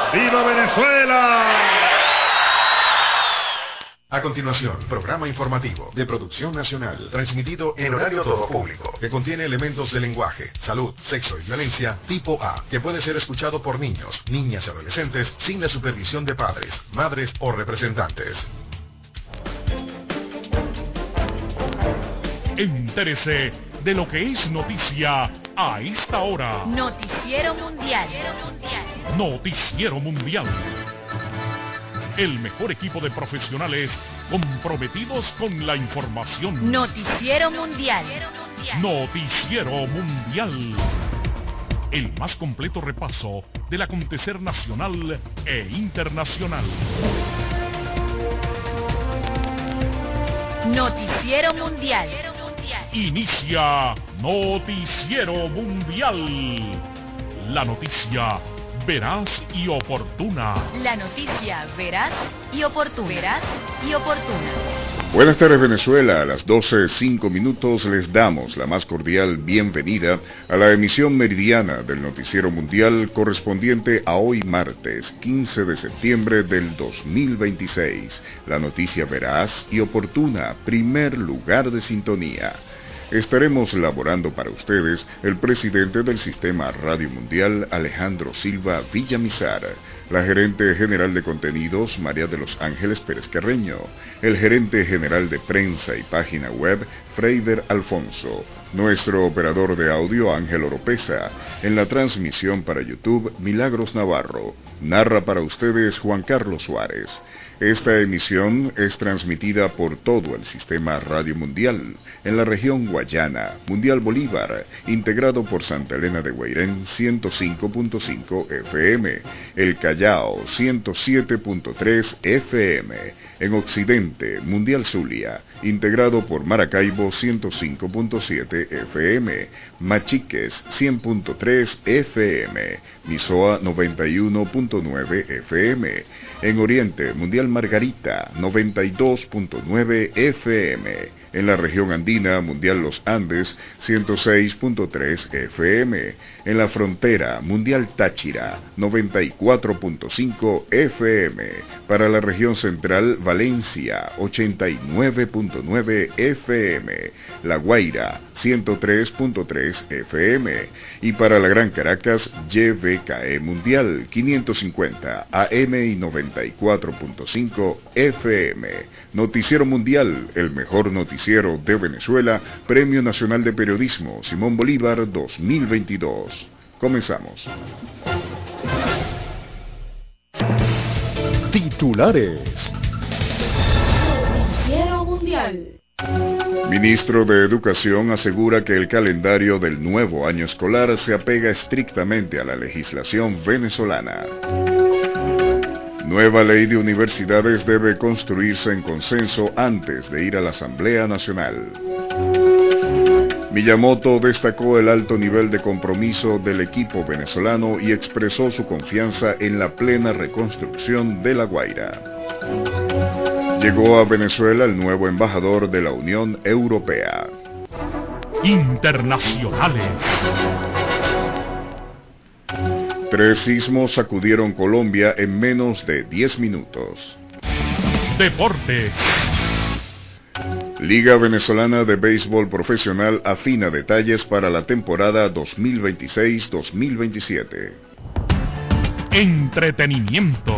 ¡Viva Venezuela! A continuación, programa informativo de producción nacional, transmitido en horario todo público, que contiene elementos de lenguaje, salud, sexo y violencia tipo A, que puede ser escuchado por niños, niñas y adolescentes sin la supervisión de padres, madres o representantes. Entérese de lo que es noticia a esta hora. Noticiero Mundial. Noticiero Mundial. El mejor equipo de profesionales comprometidos con la información. Noticiero Mundial. Noticiero Mundial. El más completo repaso del acontecer nacional e internacional. Noticiero Mundial. Inicia Noticiero Mundial. La noticia veraz y oportuna. La noticia veraz y oportuna. Veraz y oportuna. Buenas tardes, Venezuela. A las 12:05 les damos la más cordial bienvenida a la emisión meridiana del Noticiero Mundial correspondiente a hoy martes 15 de septiembre del 2026. La noticia veraz y oportuna, primer lugar de sintonía. Estaremos laborando para ustedes el presidente del Sistema Radio Mundial, Alejandro Silva Villamizar, la gerente general de contenidos, María de los Ángeles Pérez Carreño, el gerente general de prensa y página web, Freider Alfonso, nuestro operador de audio, Ángel Oropesa, en la transmisión para YouTube, Milagros Navarro, narra para ustedes Juan Carlos Suárez. Esta emisión es transmitida por todo el Sistema Radio Mundial, en la región Guayana, Mundial Bolívar, integrado por Santa Elena de Guairén 105.5 FM, El Callao 107.3 FM, en Occidente, Mundial Zulia, integrado por Maracaibo 105.7 FM, Machiques 100.3 FM, Misoa 91.9 FM, en Oriente, Mundial Margarita 92.9 FM, en la región andina, Mundial Los Andes 106.3 FM, en la frontera, Mundial Táchira 94.5 FM, para la región central, Valencia 89.9 FM, La Guaira 103.3 FM, y para la Gran Caracas, YBKE Mundial 550 AM y 94.5 FM. Noticiero Mundial, el mejor noticiero de Venezuela, Premio Nacional de Periodismo Simón Bolívar 2022. Comenzamos. Titulares. Noticiero Mundial. Ministro de Educación asegura que el calendario del nuevo año escolar se apega estrictamente a la legislación venezolana. Nueva ley de universidades debe construirse en consenso antes de ir a la Asamblea Nacional. Miyamoto destacó el alto nivel de compromiso del equipo venezolano y expresó su confianza en la plena reconstrucción de La Guaira. Llegó a Venezuela el nuevo embajador de la Unión Europea. Internacionales. 3 sismos sacudieron Colombia en menos de 10 minutos. Deportes. Liga Venezolana de Béisbol Profesional afina detalles para la temporada 2026-2027. Entretenimiento.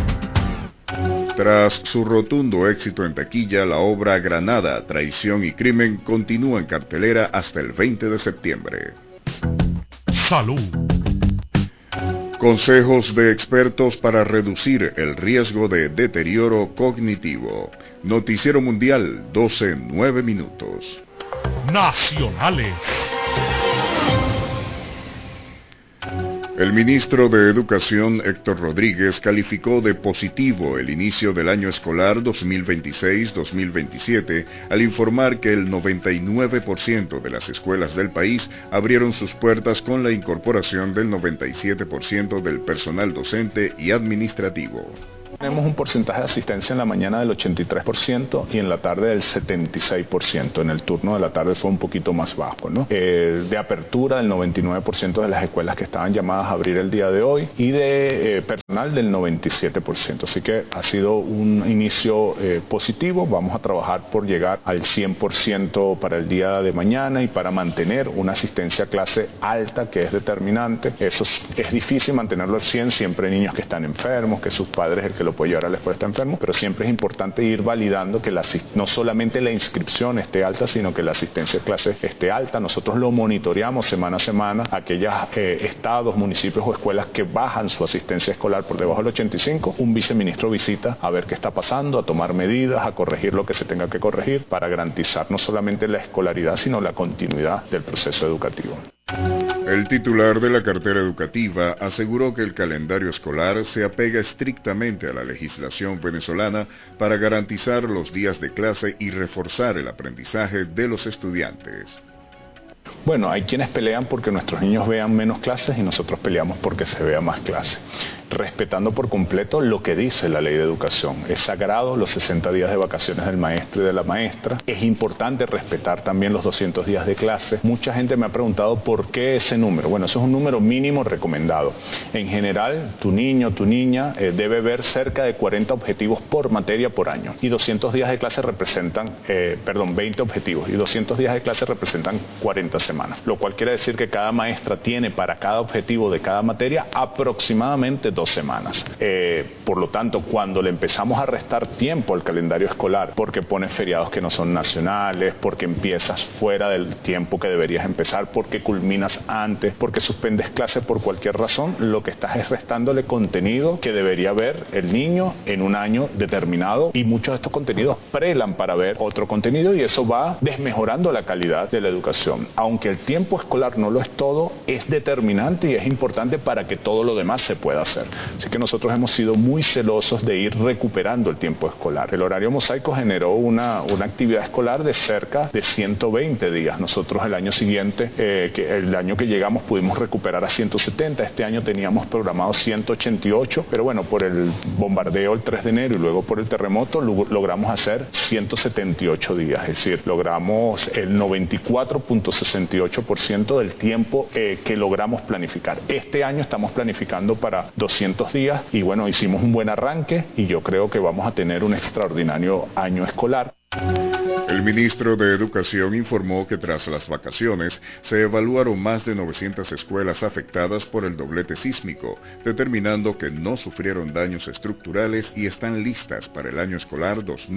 Tras su rotundo éxito en taquilla, la obra Granada, Traición y Crimen continúa en cartelera hasta el 20 de septiembre. Salud. Consejos de expertos para reducir el riesgo de deterioro cognitivo. Noticiero Mundial, 12:09. Nacionales. El ministro de Educación, Héctor Rodríguez, calificó de positivo el inicio del año escolar 2026-2027 al informar que el 99% de las escuelas del país abrieron sus puertas con la incorporación del 97% del personal docente y administrativo. Tenemos un porcentaje de asistencia en la mañana del 83% y en la tarde del 76%. En el turno de la tarde fue un poquito más bajo, ¿no? De apertura del 99% de las escuelas que estaban llamadas a abrir el día de hoy y de personal del 97%. Así que ha sido un inicio positivo. Vamos a trabajar por llegar al 100% para el día de mañana y para mantener una asistencia a clase alta, que es determinante. Eso es difícil mantenerlo al 100%. Siempre hay niños que están enfermos, que sus padres, el que lo puede llevar a la escuela está enfermo, pero siempre es importante ir validando que no solamente la inscripción esté alta, sino que la asistencia a clase esté alta. Nosotros lo monitoreamos semana a semana, aquellos estados, municipios o escuelas que bajan su asistencia escolar por debajo del 85, un viceministro visita a ver qué está pasando, a tomar medidas, a corregir lo que se tenga que corregir para garantizar no solamente la escolaridad, sino la continuidad del proceso educativo. El titular de la cartera educativa aseguró que el calendario escolar se apega estrictamente a la legislación venezolana para garantizar los días de clase y reforzar el aprendizaje de los estudiantes. Bueno, hay quienes pelean porque nuestros niños vean menos clases y nosotros peleamos porque se vea más clases, respetando por completo lo que dice la ley de educación. Es sagrado los 60 días de vacaciones del maestro y de la maestra. Es importante respetar también los 200 días de clase. Mucha gente me ha preguntado por qué ese número. Bueno, eso es un número mínimo recomendado. En general, tu niño, tu niña debe ver cerca de 40 objetivos por materia por año. Y 200 días de clase representan, 20 objetivos. Y 200 días de clase representan 40 semanas. Lo cual quiere decir que cada maestra tiene para cada objetivo de cada materia aproximadamente 2 semanas. Por lo tanto, cuando le empezamos a restar tiempo al calendario escolar, porque pones feriados que no son nacionales, porque empiezas fuera del tiempo que deberías empezar, porque culminas antes, porque suspendes clases por cualquier razón, lo que estás es restándole contenido que debería ver el niño en un año determinado, y muchos de estos contenidos prelan para ver otro contenido y eso va desmejorando la calidad de la educación. Aunque el tiempo escolar no lo es todo, es determinante y es importante para que todo lo demás se pueda hacer. Así que nosotros hemos sido muy celosos de ir recuperando el tiempo escolar. El horario mosaico generó una actividad escolar de cerca de 120 días. Nosotros el año siguiente, el año que llegamos, pudimos recuperar a 170. Este año teníamos programado 188, pero bueno, por el bombardeo el 3 de enero y luego por el terremoto logramos hacer 178 días. Es decir, logramos el 94.68% del tiempo que logramos planificar. Este año estamos planificando para 200 días y bueno, hicimos un buen arranque y yo creo que vamos a tener un extraordinario año escolar. El ministro de Educación informó que tras las vacaciones se evaluaron más de 900 escuelas afectadas por el doblete sísmico, determinando que no sufrieron daños estructurales y están listas para el año escolar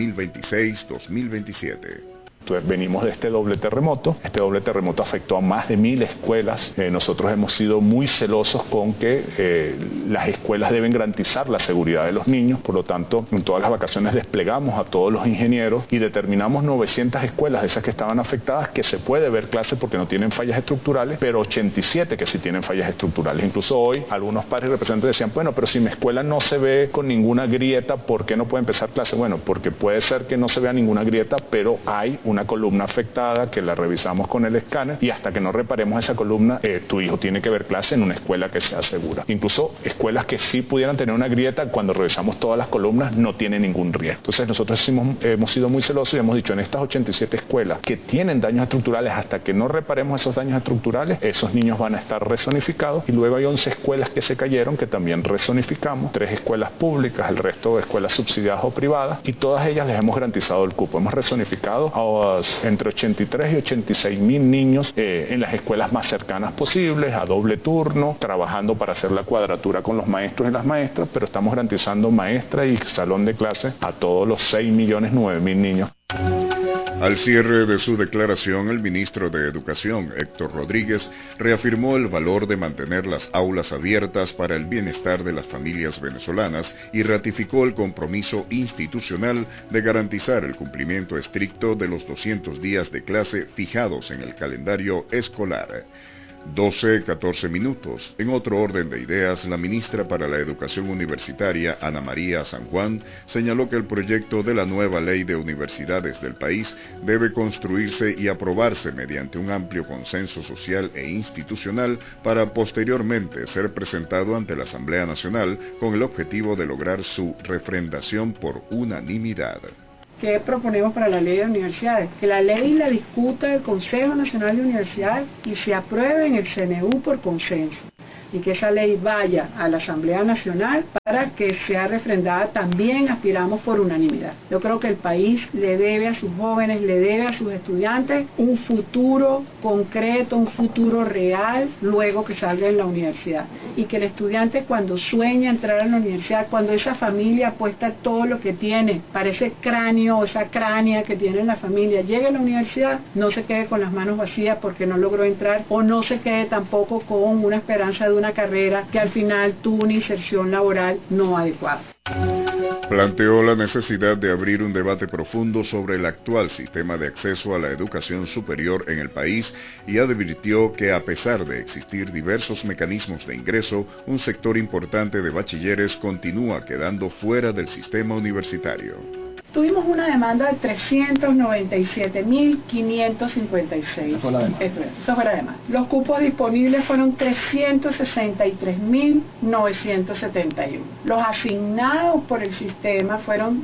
2026-2027. Venimos de este doble terremoto. Este doble terremoto afectó a más de 1000 escuelas. Nosotros hemos sido muy celosos con que las escuelas deben garantizar la seguridad de los niños. Por lo tanto, en todas las vacaciones desplegamos a todos los ingenieros y determinamos 900 escuelas de esas que estaban afectadas que se puede ver clase porque no tienen fallas estructurales, pero 87 que sí tienen fallas estructurales. Incluso hoy algunos padres y representantes decían, bueno, pero si mi escuela no se ve con ninguna grieta, ¿por qué no puede empezar clase? Bueno, porque puede ser que no se vea ninguna grieta, pero hay una columna afectada que la revisamos con el escáner y hasta que no reparemos esa columna, tu hijo tiene que ver clase en una escuela que sea segura. Incluso escuelas que sí pudieran tener una grieta, cuando revisamos todas las columnas no tiene ningún riesgo. Entonces nosotros hemos sido muy celosos y hemos dicho, en estas 87 escuelas que tienen daños estructurales, hasta que no reparemos esos daños estructurales, esos niños van a estar rezonificados. Y luego hay 11 escuelas que se cayeron que también rezonificamos, 3 escuelas públicas, el resto de escuelas subsidiadas o privadas, y todas ellas les hemos garantizado el cupo. Hemos rezonificado a entre 83 y 86 mil niños en las escuelas más cercanas posibles, a doble turno, trabajando para hacer la cuadratura con los maestros y las maestras, pero estamos garantizando maestra y salón de clase a todos los 6.009.000 niños. Al cierre de su declaración, el ministro de Educación, Héctor Rodríguez, reafirmó el valor de mantener las aulas abiertas para el bienestar de las familias venezolanas y ratificó el compromiso institucional de garantizar el cumplimiento estricto de los 200 días de clase fijados en el calendario escolar. 12:14 minutos. En otro orden de ideas, la ministra para la Educación Universitaria, Ana María San Juan, señaló que el proyecto de la nueva ley de universidades del país debe construirse y aprobarse mediante un amplio consenso social e institucional para posteriormente ser presentado ante la Asamblea Nacional con el objetivo de lograr su refrendación por unanimidad. ¿Qué proponemos para la ley de universidades? Que la ley la discuta el Consejo Nacional de Universidades y se apruebe en el CNU por consenso. Y que esa ley vaya a la Asamblea Nacional para que sea refrendada. También aspiramos por unanimidad. Yo creo que el país le debe a sus jóvenes, le debe a sus estudiantes un futuro concreto, un futuro real, luego que salga en la universidad. Y que el estudiante, cuando sueña entrar a la universidad, cuando esa familia apuesta todo lo que tiene para ese cráneo o esa cránea que tiene la familia, llegue a la universidad, no se quede con las manos vacías porque no logró entrar, o no se quede tampoco con una esperanza de una carrera que al final tuvo una inserción laboral no adecuada. Planteó la necesidad de abrir un debate profundo sobre el actual sistema de acceso a la educación superior en el país y advirtió que a pesar de existir diversos mecanismos de ingreso, un sector importante de bachilleres continúa quedando fuera del sistema universitario. Tuvimos una demanda de 397.556. Eso fue la demanda. Los cupos disponibles fueron 363.971. Los asignados por el sistema fueron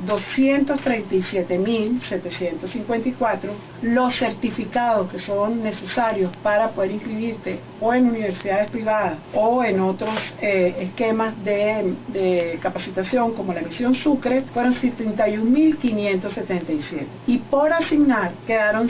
237.754. Los certificados que son necesarios para poder inscribirte o en universidades privadas o en otros esquemas de capacitación como la Misión Sucre fueron 71.577 y por asignar quedaron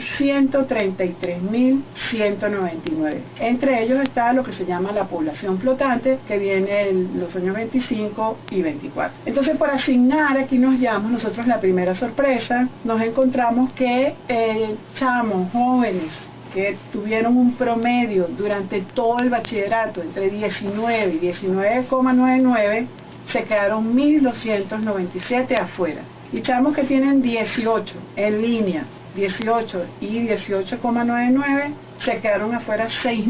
133.199. Entre ellos está lo que se llama la población flotante, que viene en los años 25 y 24. Entonces, por asignar, aquí nos llamamos nosotros la primera sorpresa, nos encontramos que chamos jóvenes que tuvieron un promedio durante todo el bachillerato entre 19 y 19,99, se quedaron 1.297 afuera. Y chamos que tienen 18 en línea, 18 y 18,99, se quedaron afuera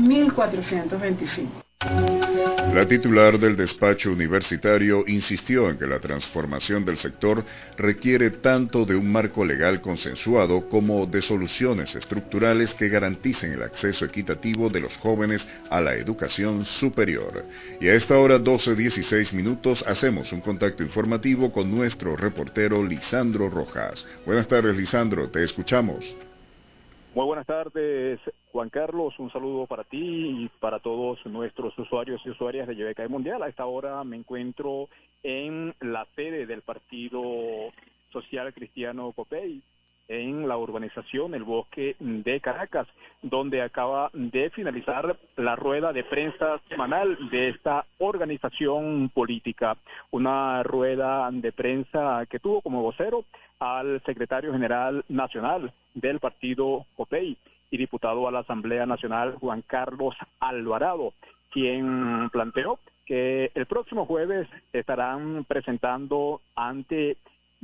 6.425. La titular del despacho universitario insistió en que la transformación del sector requiere tanto de un marco legal consensuado como de soluciones estructurales que garanticen el acceso equitativo de los jóvenes a la educación superior. Y a esta hora 12:16 minutos hacemos un contacto informativo con nuestro reportero Lisandro Rojas. Buenas tardes, Lisandro, te escuchamos. Muy buenas tardes, Juan Carlos. Un saludo para ti y para todos nuestros usuarios y usuarias de YBK Mundial. A esta hora me encuentro en la sede del Partido Social Cristiano Copey, en la urbanización El Bosque de Caracas, donde acaba de finalizar la rueda de prensa semanal de esta organización política. Una rueda de prensa que tuvo como vocero al secretario general nacional del partido Copey y diputado a la Asamblea Nacional, Juan Carlos Alvarado, quien planteó que el próximo jueves estarán presentando ante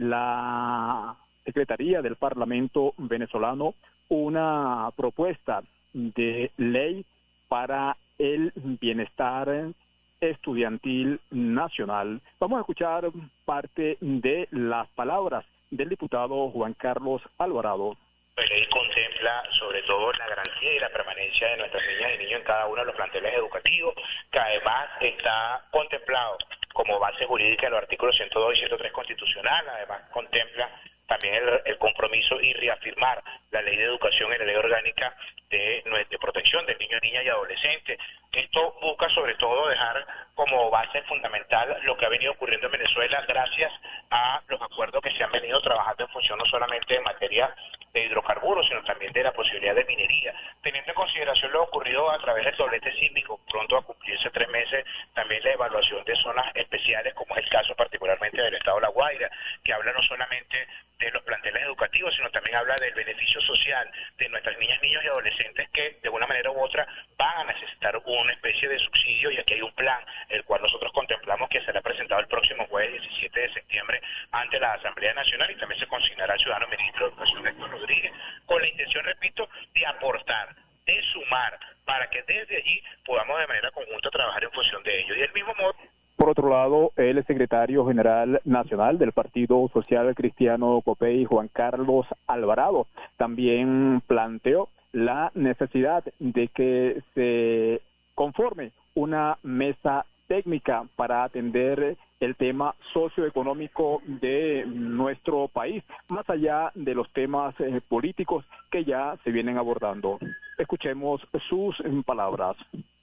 la Secretaría del Parlamento venezolano una propuesta de ley para el bienestar estudiantil nacional. Vamos a escuchar parte de las palabras del diputado Juan Carlos Alvarado. La ley contempla sobre todo la garantía y la permanencia de nuestras niñas y niños en cada uno de los planteles educativos, que además está contemplado como base jurídica en los artículos 102 y 103 constitucional. Además contempla también el compromiso y reafirmar la ley de educación y la ley orgánica de protección del niño, niña y adolescente. Esto busca sobre todo dejar como base fundamental lo que ha venido ocurriendo en Venezuela gracias a los acuerdos que se han venido trabajando en función no solamente en materia de hidrocarburos, sino también de la posibilidad de minería, teniendo en consideración lo ocurrido a través del doblete sísmico, pronto a cumplirse 3 meses, también la evaluación de zonas especiales, como es el caso particularmente del estado de La Guaira, que habla no solamente de los planteles educativos, sino también habla del beneficio social de nuestras niñas, niños y adolescentes que de una manera u otra van a necesitar una especie de subsidio, y aquí hay un plan, el cual nosotros contemplamos que será presentado el próximo jueves 17 de septiembre ante la Asamblea Nacional, y también se consignará al ciudadano ministro de Educación Héctor Rodríguez, con la intención, repito, de aportar, de sumar para para que desde allí podamos de manera conjunta trabajar en función de ello. Y del mismo modo, por otro lado, el secretario general nacional del Partido Social Cristiano COPEI, Juan Carlos Alvarado, también planteó la necesidad de que se conforme una mesa técnica para atender el tema socioeconómico de nuestro país, más allá de los temas políticos que ya se vienen abordando. Escuchemos sus palabras.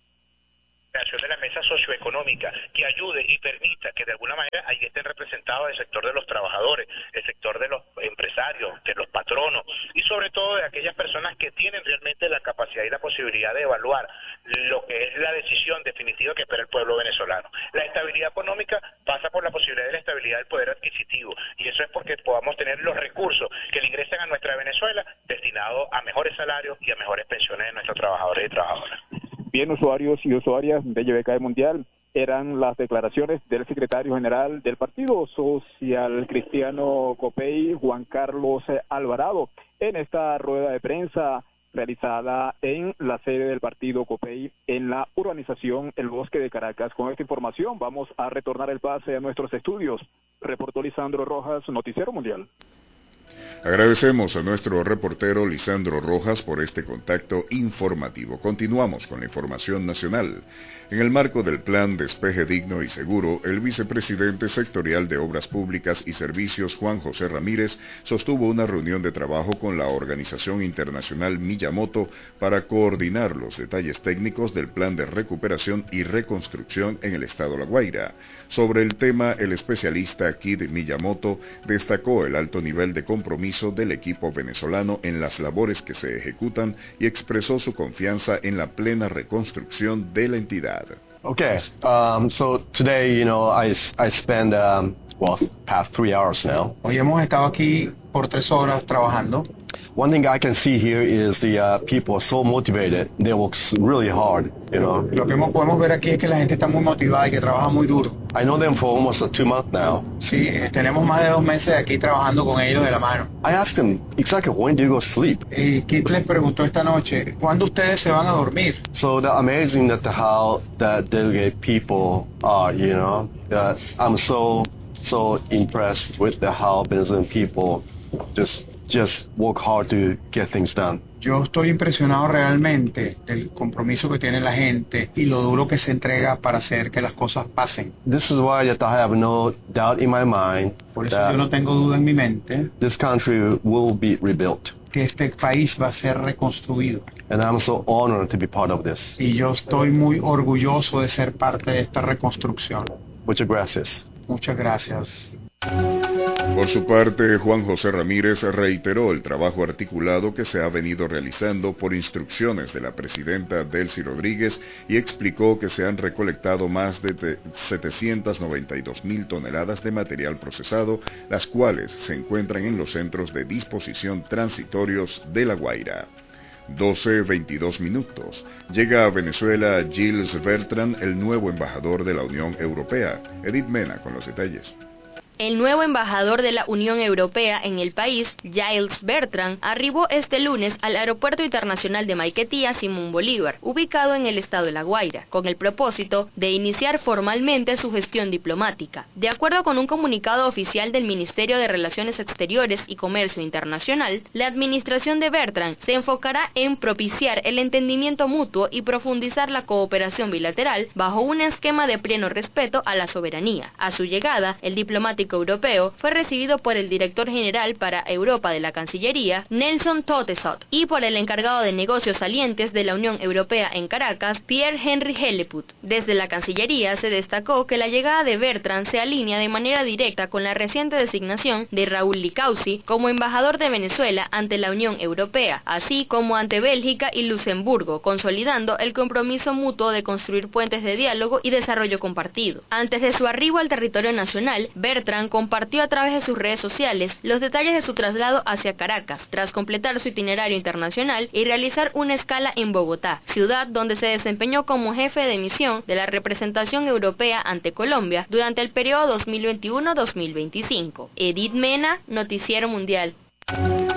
Creación de la mesa socioeconómica que ayude y permita que de alguna manera ahí estén representados el sector de los trabajadores, el sector de los empresarios, de los patronos y sobre todo de aquellas personas que tienen realmente la capacidad y la posibilidad de evaluar lo que es la decisión definitiva que espera el pueblo venezolano. La estabilidad económica pasa por la posibilidad de la estabilidad del poder adquisitivo y eso es porque podamos tener los recursos que le ingresen a nuestra Venezuela destinados a mejores salarios y a mejores pensiones de nuestros trabajadores y trabajadoras. Bien, usuarios y usuarias de YBK Mundial, eran las declaraciones del secretario general del Partido Social Cristiano COPEI, Juan Carlos Alvarado, en esta rueda de prensa realizada en la sede del partido COPEI en la urbanización El Bosque de Caracas. Con esta información vamos a retornar el pase a nuestros estudios. Reportó Lisandro Rojas, Noticiero Mundial. Agradecemos a nuestro reportero Lisandro Rojas por este contacto informativo. Continuamos con la información nacional. En el marco del Plan Despeje Digno y Seguro, el vicepresidente sectorial de Obras Públicas y Servicios, Juan José Ramírez, sostuvo una reunión de trabajo con la organización internacional Miyamoto para coordinar los detalles técnicos del plan de recuperación y reconstrucción en el estado La Guaira. Sobre el tema, el especialista Kid Miyamoto destacó el alto nivel de compromiso del equipo venezolano en las labores que se ejecutan y expresó su confianza en la plena reconstrucción de la entidad. Okay, so today, I spent, past 3 hours now. Hoy hemos estado aquí por 3 horas trabajando. One thing I can see here is the people are so motivated. They work really hard, Lo que podemos ver aquí es que la gente está muy motivada y que trabaja muy duro. I know them for almost 2 months now. Sí, tenemos más de 2 meses aquí trabajando con ellos de la mano. I asked them exactly when do you go to sleep. Y Kit les preguntó esta noche, ¿cuándo ustedes se van a dormir? So that's amazing that how that delegate people are, That I'm so impressed with how Venezuelan people just work hard to get things done. Yo estoy impresionado realmente del compromiso que tiene la gente y lo duro que se entrega para hacer que las cosas pasen. This is why that I have no doubt in my mind. Por eso yo no tengo duda en mi mente. This country will be rebuilt. Que este país va a ser reconstruido. And I'm so honored to be part of this. Y yo estoy muy orgulloso de ser parte de esta reconstrucción. Muchas gracias. Muchas gracias. Por su parte, Juan José Ramírez reiteró el trabajo articulado que se ha venido realizando por instrucciones de la presidenta Delcy Rodríguez y explicó que se han recolectado más de 792.000 toneladas de material procesado, las cuales se encuentran en los centros de disposición transitorios de La Guaira. 12:22 minutos. Llega a Venezuela Gilles Bertrand, el nuevo embajador de la Unión Europea. Edith Mena con los detalles. El nuevo embajador de la Unión Europea en el país, Gilles Bertrand, arribó este lunes al Aeropuerto Internacional de Maiquetía Simón Bolívar, ubicado en el estado de La Guaira, con el propósito de iniciar formalmente su gestión diplomática. De acuerdo con un comunicado oficial del Ministerio de Relaciones Exteriores y Comercio Internacional, la administración de Bertrand se enfocará en propiciar el entendimiento mutuo y profundizar la cooperación bilateral bajo un esquema de pleno respeto a la soberanía. A su llegada, el diplomático europeo fue recibido por el director general para Europa de la Cancillería, Nelson Totesot, y por el encargado de negocios salientes de la Unión Europea en Caracas, Pierre-Henri Helleput. Desde la Cancillería se destacó que la llegada de Bertrand se alinea de manera directa con la reciente designación de Raúl Licauzi como embajador de Venezuela ante la Unión Europea, así como ante Bélgica y Luxemburgo, consolidando el compromiso mutuo de construir puentes de diálogo y desarrollo compartido. Antes de su arribo al territorio nacional, Bertrand compartió a través de sus redes sociales los detalles de su traslado hacia Caracas, tras completar su itinerario internacional y realizar una escala en Bogotá, ciudad donde se desempeñó como jefe de misión de la representación europea ante Colombia durante el periodo 2021-2025. Edith Mena, Noticiero Mundial.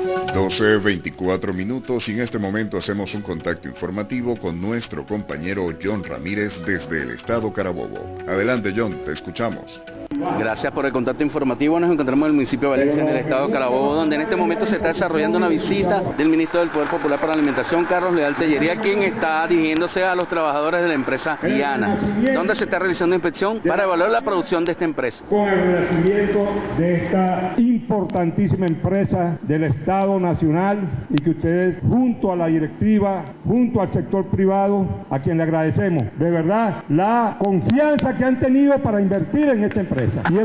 12:24 minutos y en este momento hacemos un contacto informativo con nuestro compañero John Ramírez desde el estado Carabobo. Adelante, John, te escuchamos. Gracias por el contacto informativo. Nos encontramos en el municipio de Valencia, en el estado de Carabobo, donde en este momento se está desarrollando una visita del ministro del Poder Popular para la Alimentación, Carlos Leal Tellería, quien está dirigiéndose a los trabajadores de la empresa Diana, donde se está realizando inspección para evaluar la producción de esta empresa. Con el renacimiento de esta importantísima empresa del Estado Nacional y que ustedes, junto a la directiva, junto al sector privado, a quien le agradecemos de verdad la confianza que han tenido para invertir en esta empresa. Y